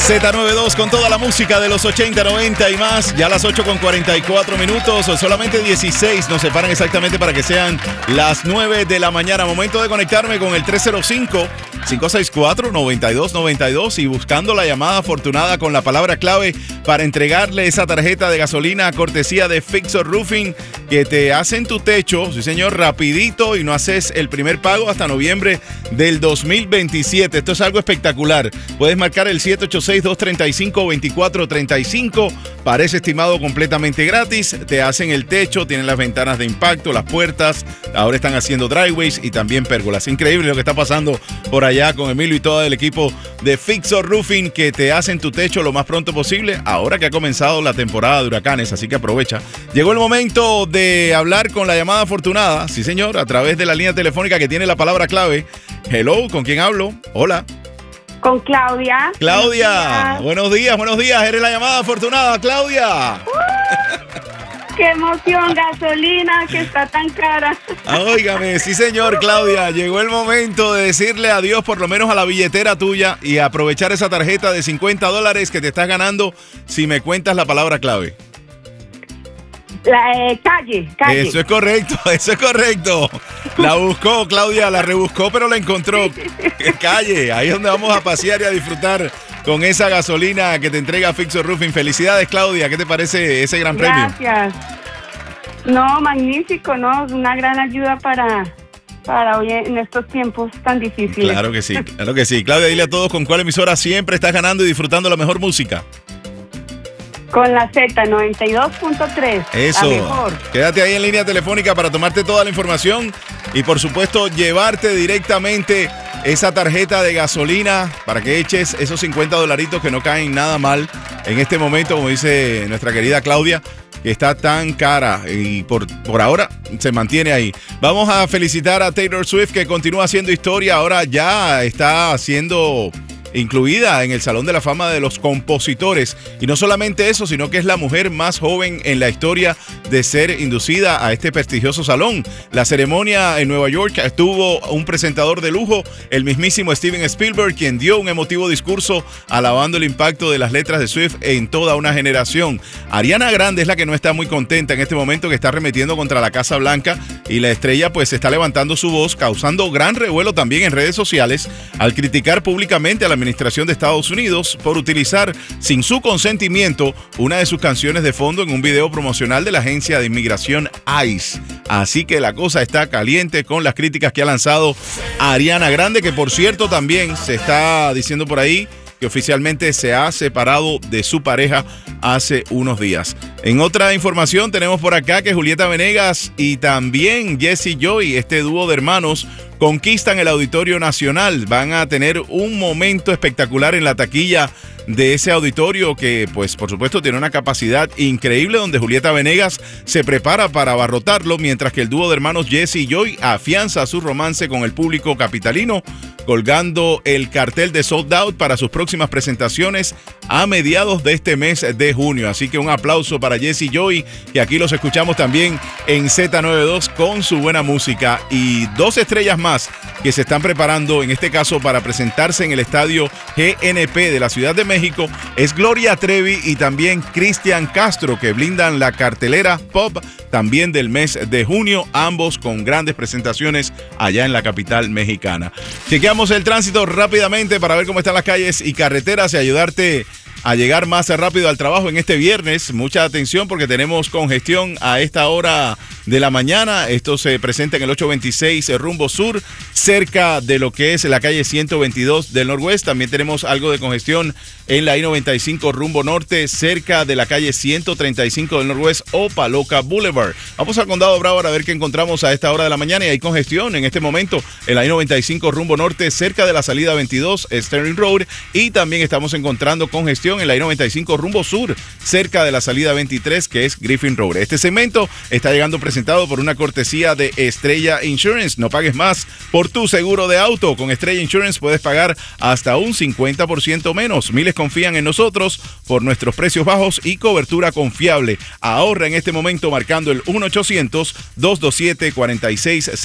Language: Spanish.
Z92 con toda la música de los 80, 90 y más. Ya a las 8:44 o solamente 16 nos separan exactamente para que sean las 9 de la mañana. Momento de conectarme con el 305-564-9292 y buscando la llamada afortunada con la palabra clave para entregarle esa tarjeta de gasolina a cortesía de Fixor Roofing que te hacen tu techo, sí señor, rapidito y no haces el primer pago hasta noviembre del 2027. Esto es algo espectacular. Puedes marcar el 786-235-2435. Parece estimado completamente gratis. Te hacen el techo, tienen las ventanas de impacto, las puertas. Ahora están haciendo driveways y también pérgolas. Increíble lo que está pasando por allá con Emilio y todo el equipo de Fixor Roofing que te hacen tu techo lo más pronto posible. Ahora que ha comenzado la temporada de huracanes, así que aprovecha. Llegó el momento de hablar con la llamada afortunada. Sí, señor, a través de la línea telefónica que tiene la palabra clave. Hello, ¿con quién hablo? Hola. Con Claudia. Claudia, buenos días. Eres la llamada afortunada, Claudia. ¡Qué emoción! Gasolina que está tan cara. Óigame, sí señor, Claudia. Llegó el momento de decirle adiós por lo menos a la billetera tuya y aprovechar esa tarjeta de $50 que te estás ganando si me cuentas la palabra clave. Calle. Eso es correcto. La buscó, Claudia, la rebuscó, pero la encontró. Calle, ahí es donde vamos a pasear y a disfrutar con esa gasolina que te entrega Fixor Roofing. Felicidades, Claudia. ¿Qué te parece ese gran premio? Gracias. No, magnífico, ¿no? Es una gran ayuda para hoy en estos tiempos tan difíciles. Claro que sí. Claudia, dile a todos con cuál emisora siempre estás ganando y disfrutando la mejor música. Con la Z92.3. Eso. La mejor. Quédate ahí en línea telefónica para tomarte toda la información y por supuesto llevarte directamente esa tarjeta de gasolina para que eches esos $50 que no caen nada mal en este momento, como dice nuestra querida Claudia, que está tan cara y por ahora se mantiene ahí. Vamos a felicitar a Taylor Swift, que continúa haciendo historia. Ahora ya está siendo incluida en el Salón de la Fama de los Compositores. Y no solamente eso, sino que es la mujer más joven en la historia de ser inducida a este prestigioso salón. La ceremonia en Nueva York tuvo un presentador de lujo, el mismísimo Steven Spielberg, quien dio un emotivo discurso alabando el impacto de las letras de Swift en toda una generación. Ariana Grande es la que no está muy contenta en este momento, que está arremetiendo contra la Casa Blanca, y la estrella pues está levantando su voz, causando gran revuelo también en redes sociales al criticar públicamente a la administración de Estados Unidos por utilizar sin su consentimiento una de sus canciones de fondo en un video promocional de la agencia de inmigración ICE. Así que la cosa está caliente con las críticas que ha lanzado Ariana Grande, que por cierto también se está diciendo por ahí que oficialmente se ha separado de su pareja hace unos días. En otra información tenemos por acá que Julieta Venegas y también Jesse Joy, este dúo de hermanos, conquistan el Auditorio Nacional. Van a tener un momento espectacular en la taquilla de ese auditorio que, pues, por supuesto, tiene una capacidad increíble, donde Julieta Venegas se prepara para abarrotarlo, mientras que el dúo de hermanos Jesse y Joy afianza su romance con el público capitalino, colgando el cartel de Sold Out para sus próximas presentaciones a mediados de este mes de junio. Así que un aplauso para Jesse y Joy, que aquí los escuchamos también en Z92 con su buena música. Y dos estrellas más que se están preparando, en este caso para presentarse en el estadio GNP de la Ciudad de México, es Gloria Trevi y también Cristian Castro, que blindan la cartelera pop también del mes de junio, ambos con grandes presentaciones allá en la capital mexicana. Chequeamos el tránsito rápidamente para ver cómo están las calles y carreteras y ayudarte a llegar más rápido al trabajo en este viernes. Mucha atención porque tenemos congestión a esta hora de la mañana. Esto se presenta en el 826 rumbo sur, cerca de lo que es la calle 122 del Norwest. También tenemos algo de congestión en la I-95 rumbo norte, cerca de la calle 135 del Norwest o Paloca Boulevard. Vamos al Condado Broward a ver qué encontramos a esta hora de la mañana, y hay congestión en este momento en la I-95 rumbo norte, cerca de la salida 22 Sterling Road, y también estamos encontrando congestión en la I-95 rumbo sur, cerca de la salida 23, que es Griffin Road. Este segmento está llegando presentado por una cortesía de Estrella Insurance. No pagues más por tu seguro de auto. Con Estrella Insurance puedes pagar hasta un 50% menos. Miles confían en nosotros por nuestros precios bajos y cobertura confiable. Ahorra en este momento marcando el 1-800-227-46